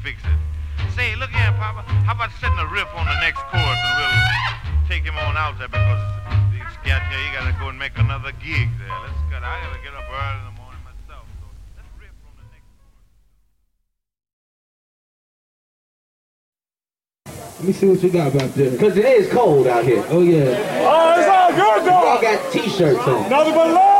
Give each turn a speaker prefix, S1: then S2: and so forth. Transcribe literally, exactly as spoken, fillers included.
S1: fix it. Say, look here, Papa. How about setting a riff on the next chorus and we'll take him on out there because he's got, he got to go and make another gig there. Let's go. I got to get up early in the morning myself. So let's riff on the next chorus.
S2: Let me see what you got back there. Because it is cold out here. Oh, yeah.
S3: Oh, it's all good, though.
S2: Y'all got t-shirts on.
S3: Nothing but love.